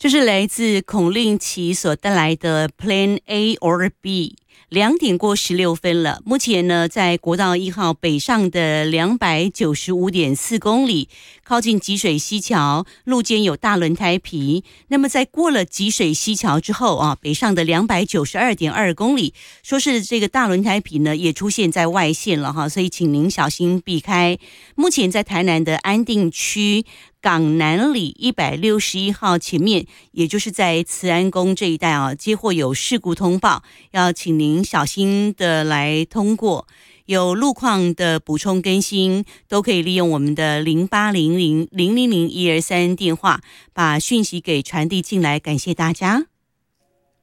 这是来自孔令奇所带来的 Plan A or B。2点过16分了。目前呢，在国道1号北上的295.4公里，靠近集水溪桥，路肩有大轮胎皮。那么在过了集水溪桥之后啊，北上的292.2公里，说是这个大轮胎皮呢也出现在外线了哈，所以请您小心避开。目前在台南的安定区港南里161号前面，也就是在慈安宫这一带啊，接获有事故通报，要请您小心的来通过。有路况的补充更新，都可以利用我们的0800000123电话，把讯息给传递进来。感谢大家。